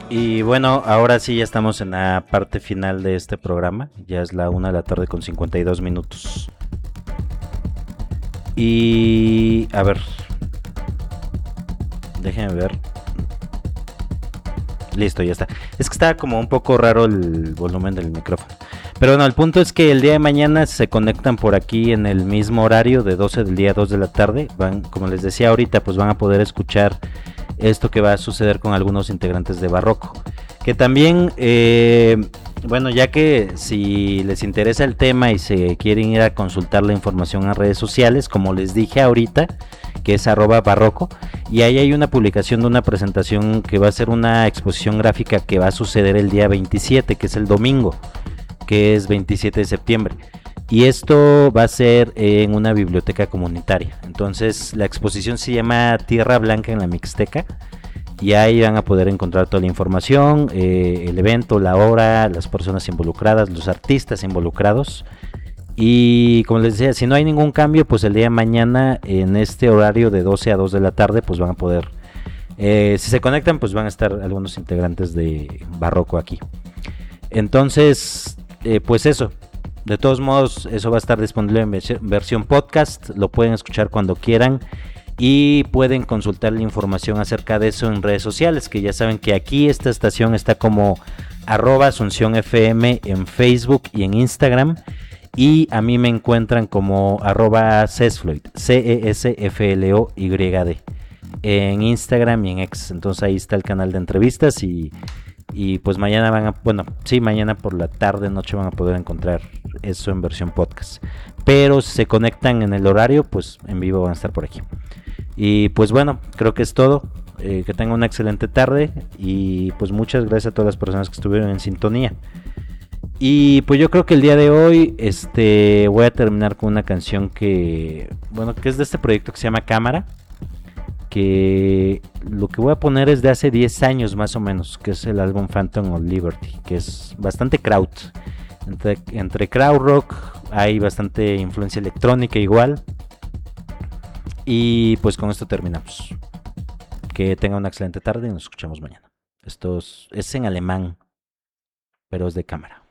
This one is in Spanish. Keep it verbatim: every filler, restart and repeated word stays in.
Y bueno, ahora sí ya estamos en la parte final de este programa. Ya es la una de la tarde con cincuenta y dos minutos. Y a ver, déjenme ver. Listo, ya está. Es que está como un poco raro el volumen del micrófono. Pero bueno, el punto es que el día de mañana se conectan por aquí en el mismo horario de doce del día a dos de la tarde. Van, como les decía ahorita, pues van a poder escuchar esto que va a suceder con algunos integrantes de Barroco. Que también, eh, bueno, ya que si les interesa el tema y se quieren ir a consultar la información en redes sociales, como les dije ahorita, que es arroba barroco, y ahí hay una publicación de una presentación que va a ser una exposición gráfica que va a suceder el día veintisiete, que es el domingo, que es veintisiete de septiembre. Y esto va a ser en una biblioteca comunitaria. Entonces la exposición se llama Tierra Blanca en la Mixteca. Y ahí van a poder encontrar toda la información, eh, el evento, la hora, las personas involucradas, los artistas involucrados. Y como les decía, si no hay ningún cambio, pues el día de mañana en este horario de doce a dos de la tarde, pues van a poder, eh, si se conectan, pues van a estar algunos integrantes de Barroco aquí. Entonces, eh, pues eso, de todos modos, eso va a estar disponible en versión podcast, lo pueden escuchar cuando quieran. Y pueden consultar la información acerca de eso en redes sociales, que ya saben que aquí esta estación está como arroba Asunción F M en Facebook y en Instagram. Y a mí me encuentran como arroba Cesfloyd, C E S F L O Y D, en Instagram y en X. Entonces ahí está el canal de entrevistas y, y pues mañana van a, bueno, sí, mañana por la tarde, noche van a poder encontrar eso en versión podcast. Pero si se conectan en el horario, pues en vivo van a estar por aquí. Y pues bueno, creo que es todo. Eh, que tengan una excelente tarde. Y pues muchas gracias a todas las personas que estuvieron en sintonía. Y pues yo creo que el día de hoy este, voy a terminar con una canción que, bueno, que es de este proyecto que se llama Cámara. Que lo que voy a poner es de hace diez años más o menos, que es el álbum Phantom of Liberty, que es bastante kraut. Entre, entre crowd rock hay bastante influencia electrónica igual. Y pues con esto terminamos. Que tengan una excelente tarde y nos escuchamos mañana. Esto es, es en alemán, pero es de Cámara.